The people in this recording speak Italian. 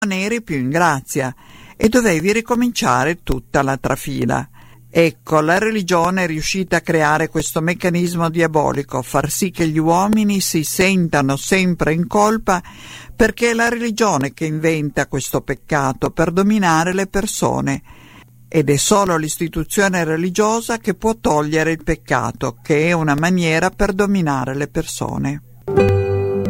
non eri più in grazia e dovevi ricominciare tutta la trafila. Ecco, la religione è riuscita a creare questo meccanismo diabolico, far sì che gli uomini si sentano sempre in colpa, perché è la religione che inventa questo peccato per dominare le persone. Ed è solo l'istituzione religiosa che può togliere il peccato, che è una maniera per dominare le persone.